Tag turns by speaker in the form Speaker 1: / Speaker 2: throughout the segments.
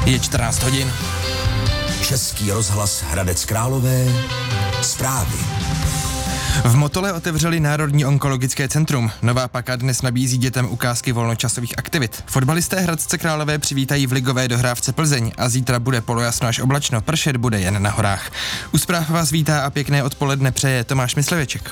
Speaker 1: Je 14 hodin.
Speaker 2: Český rozhlas Hradec Králové. Zprávy.
Speaker 1: V Motole otevřeli Národní onkologické centrum. Nová Paka dnes nabízí dětem ukázky volnočasových aktivit. Fotbalisté Hradce Králové přivítají v ligové dohrávce Plzeň a zítra bude polojasno až oblačno, pršet bude jen na horách. U zpráv vás vítá a pěkné odpoledne přeje Tomáš Myslivěček.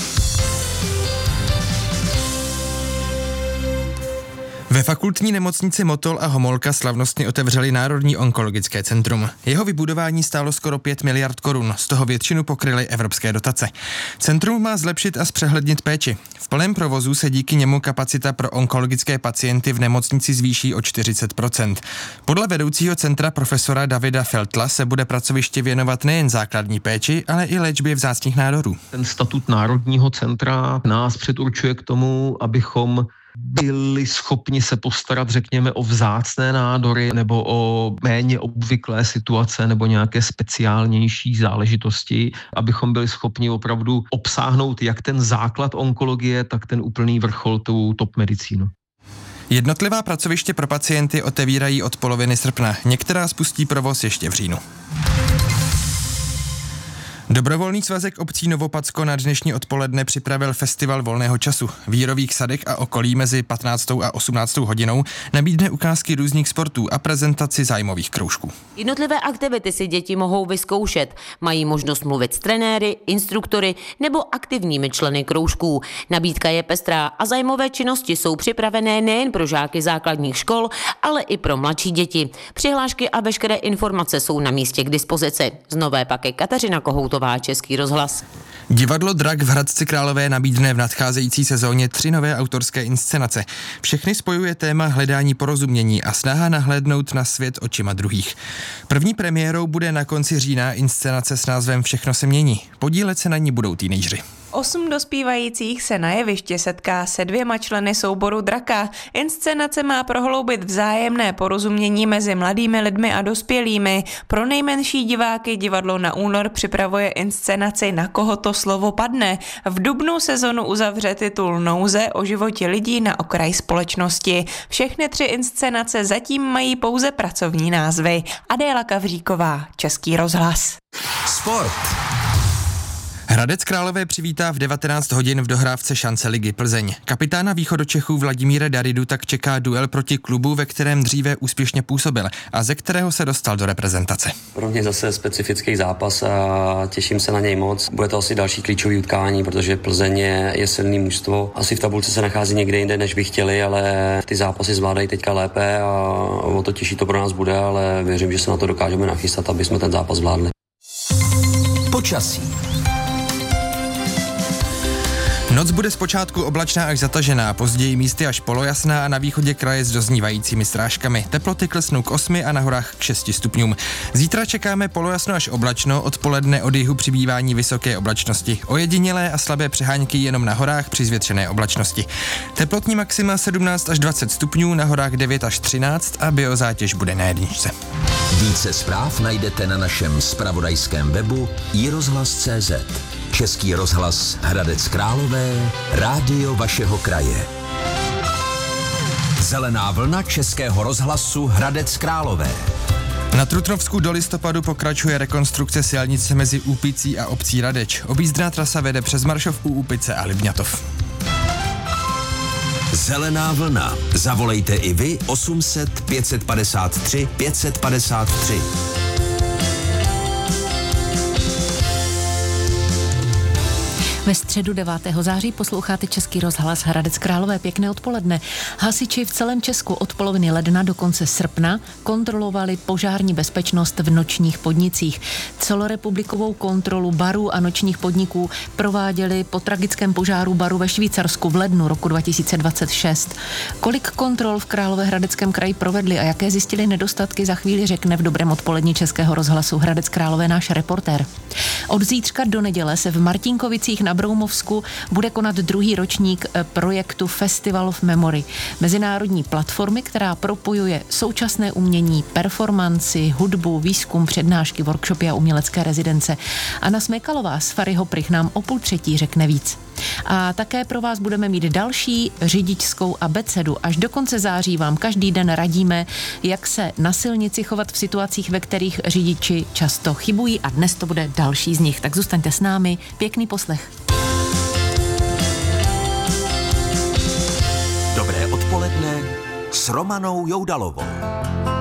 Speaker 1: Ve fakultní nemocnici Motol a Homolka slavnostně otevřeli Národní onkologické centrum. Jeho vybudování stálo skoro 5 miliard korun, z toho většinu pokryly evropské dotace. Centrum má zlepšit a zpřehlednit péči. V plném provozu se díky němu kapacita pro onkologické pacienty v nemocnici zvýší o 40%. Podle vedoucího centra profesora Davida Feltla se bude pracoviště věnovat nejen základní péči, ale i léčbě vzácných nádorů.
Speaker 3: Ten statut Národního centra nás předurčuje k tomu, abychom byli schopni se postarat, řekněme, o vzácné nádory nebo o méně obvyklé situace nebo nějaké speciálnější záležitosti, abychom byli schopni opravdu obsáhnout jak ten základ onkologie, tak ten úplný vrchol, tu top medicínu.
Speaker 1: Jednotlivá pracoviště pro pacienty otevírají od poloviny srpna, některá spustí provoz ještě v říjnu. Dobrovolný svazek obcí Novopacko na dnešní odpoledne připravil festival volného času. V Jirových sadech a okolí mezi 15. a 18. hodinou nabídne ukázky různých sportů a prezentaci zájmových kroužků.
Speaker 4: Jednotlivé aktivity si děti mohou vyzkoušet. Mají možnost mluvit s trenéry, instruktory nebo aktivními členy kroužků. Nabídka je pestrá a zájmové činnosti jsou připravené nejen pro žáky základních škol, ale i pro mladší děti. Přihlášky a veškeré informace jsou na místě k dispozici. Z Nové Paky Kateřina Kohoutová, Český rozhlas.
Speaker 1: Divadlo Drak v Hradci Králové nabídne v nadcházející sezóně 3 nové autorské inscenace. Všechny spojuje téma hledání porozumění a snaha nahlédnout na svět očima druhých. První premiérou bude na konci října inscenace s názvem Všechno se mění. Podílet se na ní budou teenageři.
Speaker 5: 8 dospívajících se na jevišti setká se 2 členy souboru Draka. Inscenace má prohloubit vzájemné porozumění mezi mladými lidmi a dospělými. Pro nejmenší diváky divadlo na únor připravuje inscenaci Na koho to slovo padne. V dubnu sezonu uzavře titul Nouze o životě lidí na okraji společnosti. Všechny 3 inscenace zatím mají pouze pracovní názvy. Adéla Kavříková, Český rozhlas.
Speaker 2: Sport.
Speaker 1: Hradec Králové přivítá v 19 hodin v dohrávce šance ligy Plzeň. Kapitána východočechů Vladimíra Daridu tak čeká duel proti klubu, ve kterém dříve úspěšně působil a ze kterého se dostal do reprezentace.
Speaker 6: Pro mě zase specifický zápas a těším se na něj moc. Bude to asi další klíčový utkání, protože Plzeň je silný mužstvo. Asi v tabulce se nachází někde jinde, než by chtěli, ale ty zápasy zvládají teďka lépe a o to těžší to pro nás bude, ale věřím, že se na to dokážeme nachystat, aby jsme ten zápas zvládli.
Speaker 2: Počasí.
Speaker 1: Noc bude zpočátku oblačná až zatažená, později místy až polojasná a na východě kraje s doznívajícími srážkami. Teploty klesnou k 8 a na horách k 6 stupňům. Zítra čekáme polojasno až oblačno, odpoledne od jihu přibývání vysoké oblačnosti. Ojedinělé a slabé přehánky jenom na horách při zvětšené oblačnosti. Teplotní maxima 17 až 20 stupňů, na horách 9 až 13 a biozátěž bude na jedničce.
Speaker 2: Více zpráv najdete na našem zpravodajském webu iRozhlas.cz. Český rozhlas Hradec Králové, rádio vašeho kraje. Zelená vlna Českého rozhlasu Hradec Králové.
Speaker 1: Na Trutnovsku do listopadu pokračuje rekonstrukce silnice mezi Úpicí a obcí Radeč. Objízdná trasa vede přes Maršov u Úpice a Libňatov.
Speaker 2: Zelená vlna. Zavolejte i vy 800 553 553.
Speaker 7: Ve středu 9. září posloucháte Český rozhlas Hradec Králové. Pěkné odpoledne. Hasiči v celém Česku od poloviny ledna do konce srpna kontrolovali požární bezpečnost v nočních podnicích. Celorepublikovou kontrolu barů a nočních podniků prováděli po tragickém požáru baru ve Švýcarsku v lednu roku 2026. Kolik kontrol v Královéhradeckém kraji provedli a jaké zjistili nedostatky, za chvíli řekne v dobrém odpoledni Českého rozhlasu Hradec Králové náš reportér. Od zítřka do neděle se v Martinkovicích na Broumovsku bude konat druhý ročník projektu Festival of Memory, mezinárodní platformy, která propojuje současné umění, performanci, hudbu, výzkum, přednášky, workshopy a umělecké rezidence. Anna Smekalová z Fariho Prych nám o 2:30 řekne víc. A také pro vás budeme mít další řidičskou abecedu. Až do konce září vám každý den radíme, jak se na silnici chovat v situacích, ve kterých řidiči často chybují, a dnes to bude další z nich. Tak zůstaňte s námi, pěkný poslech.
Speaker 8: Dobré odpoledne s Romanou Joudalovou.